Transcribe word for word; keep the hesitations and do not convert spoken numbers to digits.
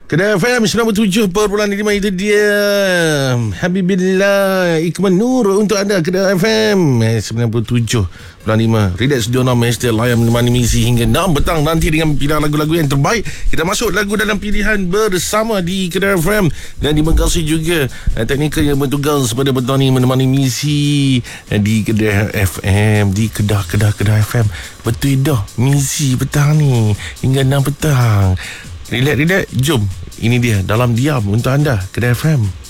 Kedah F M sembilan puluh tujuh perpuluhan lima itu dia. Habibillah Ikman Nur untuk anda. Kedah F M sembilan puluh tujuh perpuluhan lima. Relax Diona Master Layan menemani misi hingga enam petang nanti dengan pilihan lagu-lagu yang terbaik. Kita masuk lagu dalam pilihan bersama di Kedah F M. Dan terima kasih juga teknikal yang bertugas pada petang ini menemani misi di Kedah F M. Di Kedah, Kedah, Kedah F M. Betul dah misi petang ni hingga enam petang. Relax, relax. Jom. Ini dia Dalam Diam untuk anda, Kedah F M.